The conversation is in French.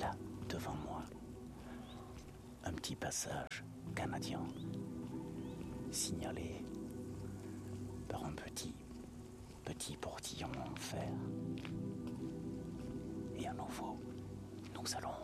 là, devant moi, un petit passage canadien, signalé par un petit portillon en fer. Et à nouveau, nous allons